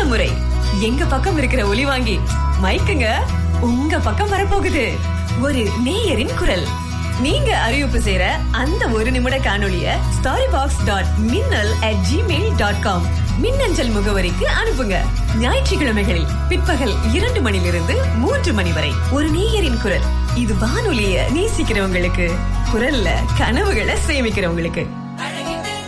முறை எங்க பக்கம் இருக்கிற ஒலி வாங்கி மைக்குங்க உங்க பக்கம் வரப்போகுது. ஒரு நேயரின் குரல். நீங்க அறிவிப்பு செய்யற அந்த 1 நிமிட காணொளிய storybox.minnal@gmail.com மின்னஞ்சல் முகவரிக்கு அனுப்புங்க. ஞாயிற்றுக்கிழமைகளில் பிற்பகல் 2 மணிலிருந்து 3 மணி வரை ஒரு நேயரின் குரல். இது வானொலிய நேசிக்கிறவங்களுக்கு, குரல்ல கனவுகளை சேமிக்கிறவங்களுக்கு.